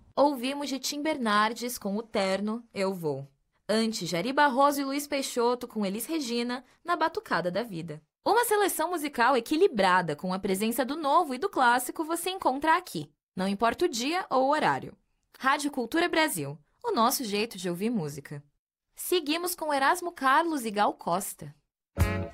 Ouvimos de Tim Bernardes com O Terno, Eu Vou. Antes, Jari Barroso e Luiz Peixoto com Elis Regina, Na Batucada da Vida. Uma seleção musical equilibrada, com a presença do novo e do clássico, você encontra aqui. Não importa o dia ou o horário. Rádio Cultura Brasil, o nosso jeito de ouvir música. Seguimos com Erasmo Carlos e Gal Costa.